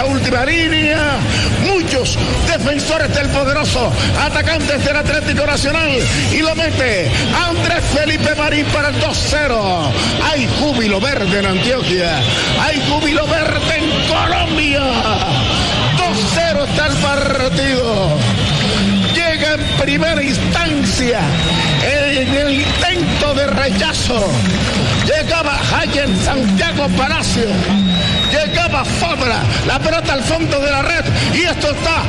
esa última línea. Muchos defensores del poderoso atacantes del Atlético Nacional y lo mete Andrés Felipe Marín para el 2-0. Hay júbilo verde en Antioquia, hay júbilo verde en Colombia. 2-0 está el partido. Llega en primera instancia en el intento de rechazo. Llegaba Hayen Santiago Palacio. Llegaba Fabra, la pelota al fondo de la red y esto está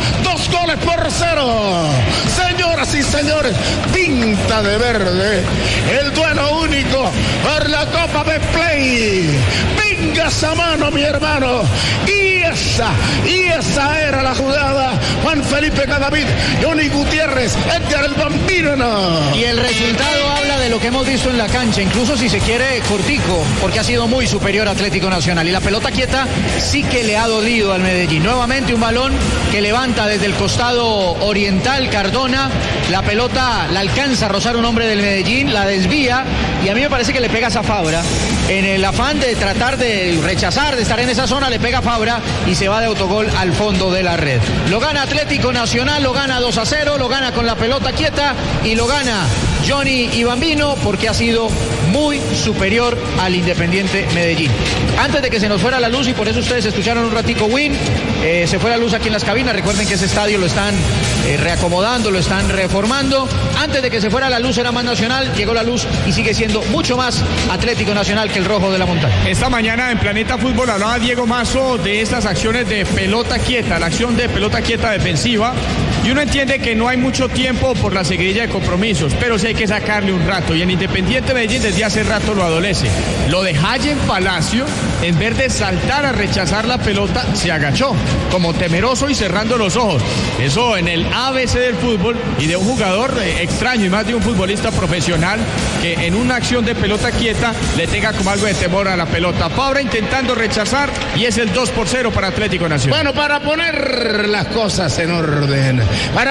2-0. Señoras y señores, pinta de verde el duelo único por la Copa Betplay. Venga esa mano, mi hermano. Y esa era la jugada. Juan Felipe Cadavid, Johnny Gutiérrez, Edgar el Bambino. No. Y el resultado habla de lo que hemos visto en la cancha, incluso si se quiere cortico, porque ha sido muy superior Atlético Nacional. Y la pelota quieta sí que le ha dolido al Medellín. Nuevamente un balón que levanta desde el costado oriental Cardona. La pelota la alcanza a rozar un hombre del Medellín, la desvía y a mí me parece que le pega a Fabra. En el afán de tratar de rechazar, de estar en esa zona, le pega a Fabra y se va de autogol al fondo de la red. Lo gana Atlético Nacional, lo gana 2-0, lo gana con la pelota quieta y lo gana Johnny y Bambino porque ha sido muy superior al Independiente Medellín. Antes de que se nos fuera la luz, y por eso ustedes escucharon un ratico Win, se fue la luz aquí en las cabinas. Recuerden que ese estadio lo están reacomodando, lo están reformando. Antes de que se fuera la luz era más Nacional, llegó la luz y sigue siendo mucho más Atlético Nacional que el rojo de la montaña. Esta mañana en Planeta Fútbol hablaba Diego Mazo de estas acciones de pelota quieta, la acción de pelota quieta defensiva. Y uno entiende que no hay mucho tiempo por la seguidilla de compromisos, pero sí hay que sacarle un rato. Y en Independiente Medellín desde hace rato lo adolece. Lo de Hayen Palacio, en vez de saltar a rechazar la pelota, se agachó, como temeroso y cerrando los ojos. Eso en el ABC del fútbol y de un jugador extraño y más de un futbolista profesional que en una acción de pelota quieta le tenga como algo de temor a la pelota. Fabra intentando rechazar y es el 2-0 para Atlético Nacional. Bueno, para poner las cosas en orden.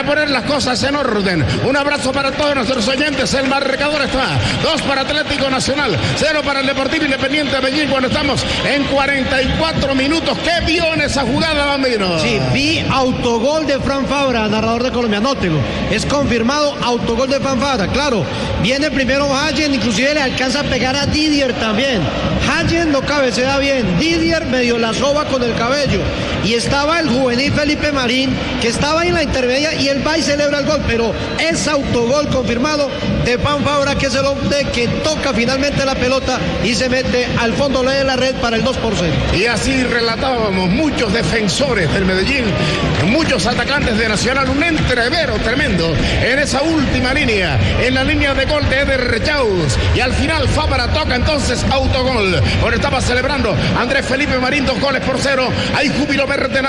Un abrazo para todos nuestros oyentes. El marcador está 2 para Atlético Nacional, 0 para el Deportivo Independiente de Medellín. Cuando estamos en 44 minutos. ¿Qué vio en esa jugada, Bambino? Sí, vi autogol de Fran Fabra, narrador de Colombia. Anótelo. Es confirmado autogol de Fran Fabra. Claro, viene primero Hayen, inclusive le alcanza a pegar a Didier también. Hayen lo cabecea bien. Didier medio la soba con el cabello. Y estaba el juvenil Felipe Marín, que estaba en la intermedia y él va y celebra el gol, pero es autogol confirmado de Fran Fabra, que es el hombre que toca finalmente la pelota y se mete al fondo de la red para el 2-0. Y así relatábamos muchos defensores del Medellín, muchos atacantes de Nacional, un entrevero tremendo en esa última línea, en la línea de gol de Eder Chaus, y al final Fabra toca entonces autogol. Ahora estaba celebrando Andrés Felipe Marín 2-0. Hay júbilo verde.